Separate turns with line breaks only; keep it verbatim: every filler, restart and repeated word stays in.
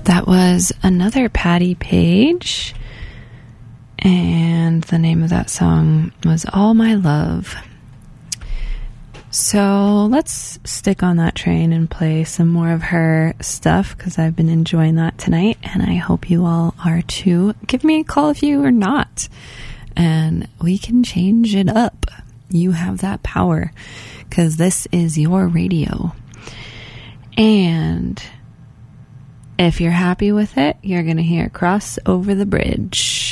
That was Another Patti Page, and the name of that song was All My Love. So let's stick on that train and play some more of her stuff, because I've been enjoying that tonight, and I hope you all are too. Give me a call if you are not, and we can change it up. You have that power, because this is your radio. And if you're happy with it, you're going to hear Cross Over the Bridge.